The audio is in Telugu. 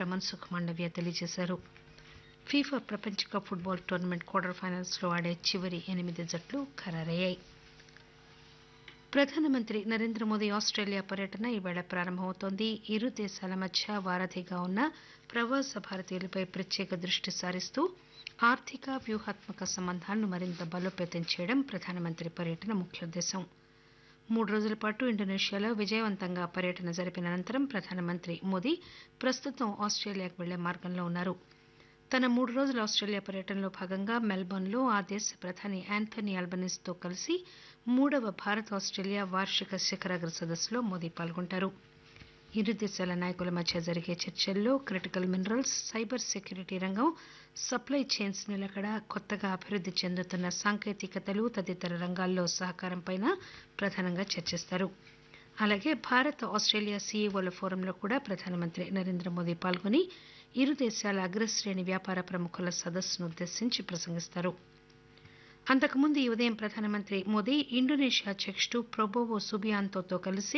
మన్సుఖ్ మాండవ్య తెలియజేశారు. ఫీఫా ప్రపంచ కప్ ఫుట్బాల్ టోర్నమెంట్ క్వార్టర్ ఫైనల్స్లో ఆడే చివరి 8 జట్లు ఖరారయ్యాయి. ప్రధానమంత్రి నరేంద్ర మోదీ ఆస్టేలియా పర్యటన ఈవేళ ప్రారంభమవుతోంది. ఇరు దేశాల మధ్య వారధిగా ఉన్న ప్రవాస భారతీయులపై ప్రత్యేక దృష్టి సారిస్తూ ఆర్థిక వ్యూహాత్మక సంబంధాలను మరింత బలోపేతం చేయడం ప్రధానమంత్రి పర్యటన ముఖ్యోద్దేశం. 3 రోజుల పాటు ఇండోనేషియాలో విజయవంతంగా పర్యటన జరిపిన అనంతరం ప్రధానమంత్రి మోదీ ప్రస్తుతం ఆస్టేలియాకు వెళ్లే మార్గంలో ఉన్నారు. తన 3 రోజుల ఆస్టేలియా పర్యటనలో భాగంగా మెల్బోర్న్లో ఆ దేశ ప్రధాని ఆంథోనీ అల్బనీస్తో కలిసి 3వ భారత్ ఆస్టేలియా వార్షిక శిఖరాగ్ర సదస్సులో మోదీ పాల్గొంటారు. ఇరు దేశాల నాయకుల మధ్య జరిగే చర్చల్లో క్రిటికల్ మినరల్స్, సైబర్ సెక్యూరిటీ రంగం, సప్లై చైన్స్ నిలకడ, కొత్తగా అభివృద్ది చెందుతున్న సాంకేతికతలు తదితర రంగాల్లో సహకారంపై ప్రధానంగా చర్చిస్తారు. అలాగే భారత్ ఆస్టేలియా సీఈఓల ఫోరంలో కూడా ప్రధానమంత్రి నరేంద్ర మోదీ పాల్గొని ఇరు దేశాల అగ్రశ్రేణి వ్యాపార ప్రముఖుల సదస్సును ఉద్దేశించి ప్రసంగిస్తారు. అంతకుముందు ఈ ఉదయం ప్రధానమంత్రి మోదీ ఇండోనేషియా అధ్యకుడు ప్రబోవో సుబియాంతోతో కలిసి